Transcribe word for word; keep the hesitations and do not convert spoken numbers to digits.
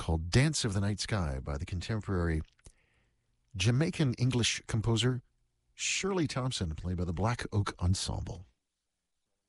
called Dance of the Night Sky by the contemporary Jamaican English composer Shirley Thompson, played by the Black Oak Ensemble.